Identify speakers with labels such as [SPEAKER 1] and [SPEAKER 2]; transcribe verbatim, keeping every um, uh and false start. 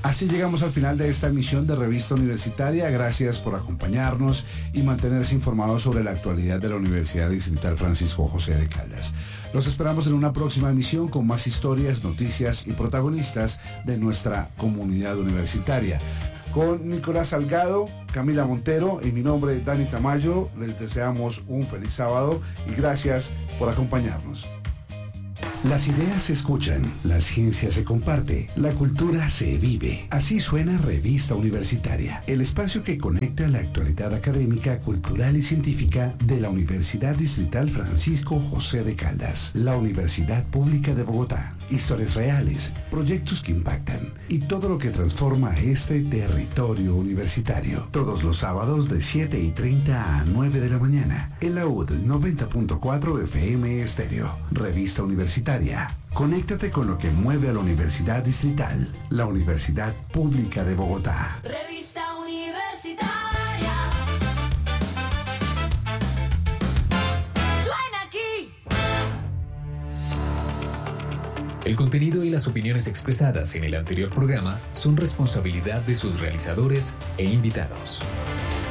[SPEAKER 1] Así llegamos al final de esta emisión de Revista Universitaria. Gracias por acompañarnos y mantenerse informados sobre la actualidad de la Universidad Distrital Francisco José de Caldas. Los esperamos en una próxima emisión con más historias, noticias y protagonistas de nuestra comunidad universitaria. Con Nicolás Salgado, Camila Montero y mi nombre Dani Tamayo, les deseamos un feliz sábado y gracias por acompañarnos. Las ideas se escuchan, la ciencia se comparte, la cultura se vive. Así suena Revista Universitaria, el espacio que conecta la actualidad académica, cultural y científica de la Universidad Distrital Francisco José de Caldas, la Universidad Pública de Bogotá. Historias reales, proyectos que impactan y todo lo que transforma este territorio universitario. Todos los sábados de siete y treinta a nueve de la mañana en la U D noventa punto cuatro F M Estéreo. Revista Universitaria. Conéctate con lo que mueve a la Universidad Distrital, la Universidad Pública de Bogotá.
[SPEAKER 2] Revista Universitaria. Suena aquí.
[SPEAKER 3] El contenido y las opiniones expresadas en el anterior programa son responsabilidad de sus realizadores e invitados.